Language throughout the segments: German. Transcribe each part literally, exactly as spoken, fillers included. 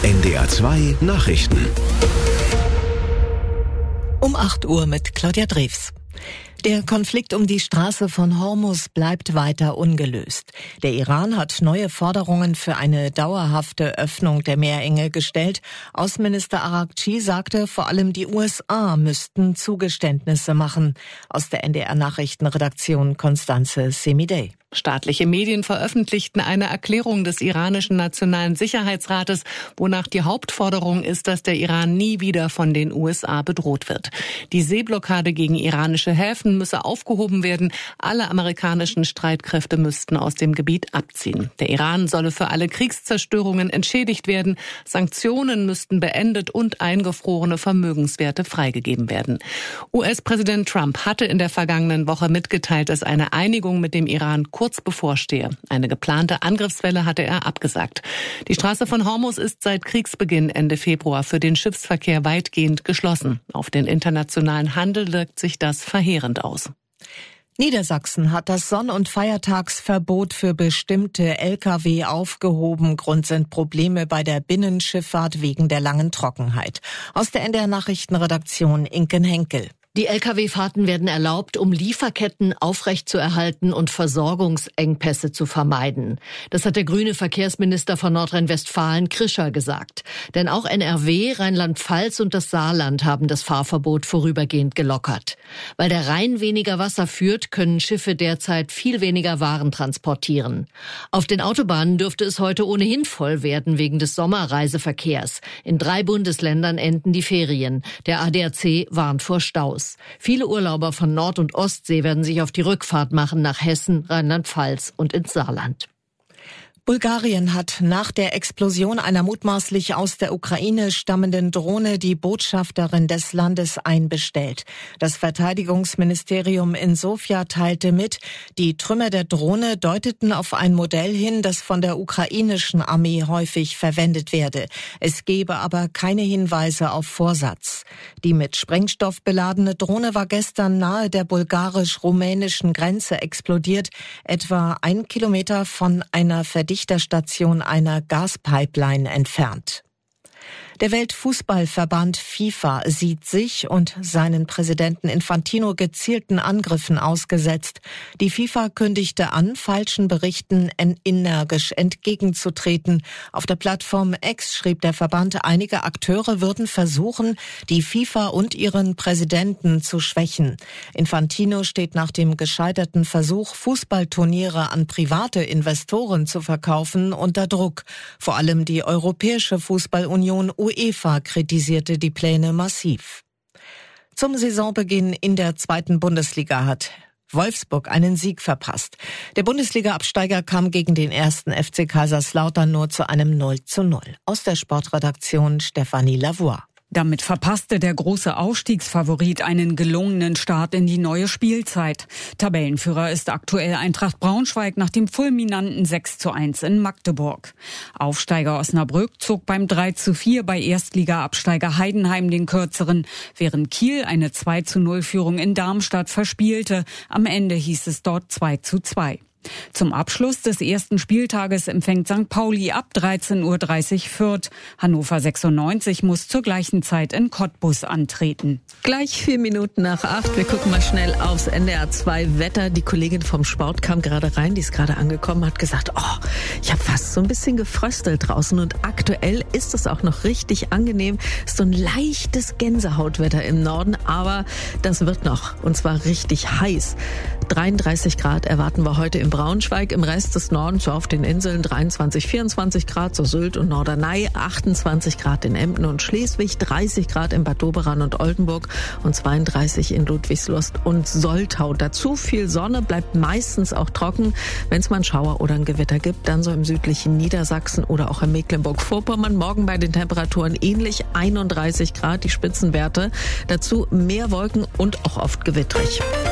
N D R zwei Nachrichten. Um acht Uhr mit Claudia Drews. Der Konflikt um die Straße von Hormuz bleibt weiter ungelöst. Der Iran hat neue Forderungen für eine dauerhafte Öffnung der Meerenge gestellt. Außenminister Araghchi sagte, vor allem die U S A müssten Zugeständnisse machen. Aus der N D R-Nachrichtenredaktion Constanze Semidey. Staatliche Medien veröffentlichten eine Erklärung des iranischen Nationalen Sicherheitsrates, wonach die Hauptforderung ist, dass der Iran nie wieder von den U S A bedroht wird. Die Seeblockade gegen iranische Häfen müsse aufgehoben werden. Alle amerikanischen Streitkräfte müssten aus dem Gebiet abziehen. Der Iran solle für alle Kriegszerstörungen entschädigt werden. Sanktionen müssten beendet und eingefrorene Vermögenswerte freigegeben werden. U S-Präsident Trump hatte in der vergangenen Woche mitgeteilt, dass eine Einigung mit dem Iran kurz bevorstehe. Eine geplante Angriffswelle hatte er abgesagt. Die Straße von Hormuz ist seit Kriegsbeginn Ende Februar für den Schiffsverkehr weitgehend geschlossen. Auf den internationalen Handel wirkt sich das verheerend aus. Niedersachsen hat das Sonn- und Feiertagsverbot für bestimmte L K W aufgehoben. Grund sind Probleme bei der Binnenschifffahrt wegen der langen Trockenheit. Aus der N D R-Nachrichtenredaktion Inken Henkel. Die L K W-Fahrten werden erlaubt, um Lieferketten aufrechtzuerhalten und Versorgungsengpässe zu vermeiden. Das hat der grüne Verkehrsminister von Nordrhein-Westfalen, Krischer, gesagt. Denn auch N R W, Rheinland-Pfalz und das Saarland haben das Fahrverbot vorübergehend gelockert. Weil der Rhein weniger Wasser führt, können Schiffe derzeit viel weniger Waren transportieren. Auf den Autobahnen dürfte es heute ohnehin voll werden wegen des Sommerreiseverkehrs. In drei Bundesländern enden die Ferien. Der A D A C warnt vor Staus. Viele Urlauber von Nord- und Ostsee werden sich auf die Rückfahrt machen nach Hessen, Rheinland-Pfalz und ins Saarland. Bulgarien hat nach der Explosion einer mutmaßlich aus der Ukraine stammenden Drohne die Botschafterin des Landes einbestellt. Das Verteidigungsministerium in Sofia teilte mit, die Trümmer der Drohne deuteten auf ein Modell hin, das von der ukrainischen Armee häufig verwendet werde. Es gebe aber keine Hinweise auf Vorsatz. Die mit Sprengstoff beladene Drohne war gestern nahe der bulgarisch-rumänischen Grenze explodiert, etwa ein Kilometer von einer Verdichterstation einer Gaspipeline entfernt. Der Weltfußballverband FIFA sieht sich und seinen Präsidenten Infantino gezielten Angriffen ausgesetzt. Die FIFA kündigte an, falschen Berichten energisch entgegenzutreten. Auf der Plattform X schrieb der Verband, einige Akteure würden versuchen, die FIFA und ihren Präsidenten zu schwächen. Infantino steht nach dem gescheiterten Versuch, Fußballturniere an private Investoren zu verkaufen, unter Druck. Vor allem die Europäische Fußballunion UEFA kritisierte die Pläne massiv. Zum Saisonbeginn in der zweiten Bundesliga hat Wolfsburg einen Sieg verpasst. Der Bundesliga-Absteiger kam gegen den ersten F C Kaiserslautern nur zu einem null zu null. Aus der Sportredaktion Stefanie Lavoie. Damit verpasste der große Aufstiegsfavorit einen gelungenen Start in die neue Spielzeit. Tabellenführer ist aktuell Eintracht Braunschweig nach dem fulminanten sechs zu eins in Magdeburg. Aufsteiger Osnabrück zog beim drei zu vier bei Erstliga-Absteiger Heidenheim den kürzeren, während Kiel eine zwei zu null Führung in Darmstadt verspielte. Am Ende hieß es dort zwei zu zwei. Zum Abschluss des ersten Spieltages empfängt Sankt Pauli ab dreizehn Uhr dreißig Fürth. Hannover sechsundneunzig muss zur gleichen Zeit in Cottbus antreten. Gleich vier Minuten nach acht. Wir gucken mal schnell aufs N D R zwei Wetter. Die Kollegin vom Sport kam gerade rein, die ist gerade angekommen, hat gesagt, oh, ich habe fast so ein bisschen gefröstelt draußen. Und aktuell ist es auch noch richtig angenehm. Ist so ein leichtes Gänsehautwetter im Norden, aber das wird noch. Und zwar richtig heiß. dreiunddreißig Grad erwarten wir heute im Braunschweig, im Rest des Nordens, so auf den Inseln dreiundzwanzig, vierundzwanzig Grad, so Sylt und Norderney, achtundzwanzig Grad in Emden und Schleswig, dreißig Grad in Bad Doberan und Oldenburg und zweiunddreißig in Ludwigslust und Soltau. Dazu viel Sonne, bleibt meistens auch trocken. Wenn es mal einen Schauer oder ein Gewitter gibt, dann so im südlichen Niedersachsen oder auch in Mecklenburg-Vorpommern. Morgen bei den Temperaturen ähnlich, einunddreißig Grad, die Spitzenwerte. Dazu mehr Wolken und auch oft gewittrig.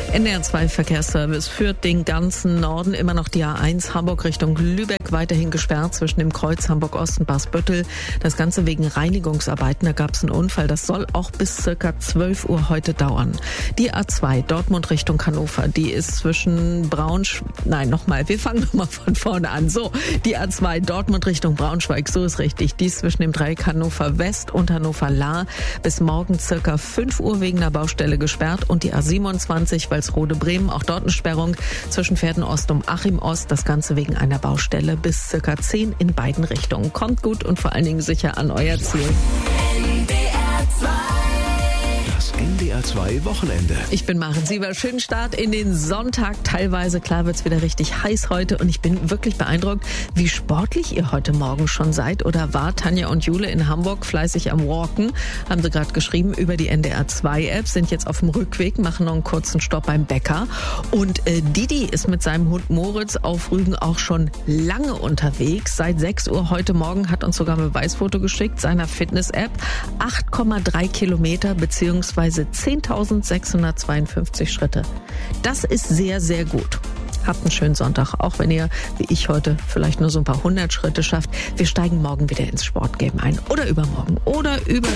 N D R zwei Verkehrsservice führt den ganzen Norden, immer noch die A eins Hamburg Richtung Lübeck, weiterhin gesperrt zwischen dem Kreuz Hamburg-Ost und Basbüttel. Das Ganze wegen Reinigungsarbeiten, da gab es einen Unfall. Das soll auch bis circa zwölf Uhr heute dauern. Die A zwei Dortmund Richtung Hannover, die ist zwischen Braunschweig, nein, nochmal, wir fangen nochmal von vorne an. So, die A zwei Dortmund Richtung Braunschweig, so ist richtig. Die ist zwischen dem Dreieck Hannover West und Hannover Lahr bis morgen circa fünf Uhr wegen der Baustelle gesperrt. Und die A siebenundzwanzig Walsrode-Bremen, auch dort eine Sperrung zwischen Pferden Ost und Achim Ost. Das Ganze wegen einer Baustelle bis circa zehn in beiden Richtungen. Kommt gut und vor allen Dingen sicher an euer Ziel. Das N D R zwei Wochenende. Ich bin Maren Sieber. Schönen Start in den Sonntag. Teilweise, klar, wird's wieder richtig heiß heute. Und ich bin wirklich beeindruckt, wie sportlich ihr heute Morgen schon seid oder war. Tanja und Jule in Hamburg fleißig am Walken. Haben sie gerade geschrieben über die N D R zwei App. Sind jetzt auf dem Rückweg, machen noch einen kurzen Stopp beim Bäcker. Und äh, Didi ist mit seinem Hund Moritz auf Rügen auch schon lange unterwegs. Seit sechs Uhr heute Morgen hat uns sogar ein Beweisfoto geschickt seiner Fitness-App. acht Komma drei Kilometer beziehungsweise zehntausendsechshundertzweiundfünfzig Schritte. Das ist sehr, sehr gut. Habt einen schönen Sonntag, auch wenn ihr, wie ich heute, vielleicht nur so ein paar hundert Schritte schafft. Wir steigen morgen wieder ins Sportgame ein. Oder übermorgen. Oder über...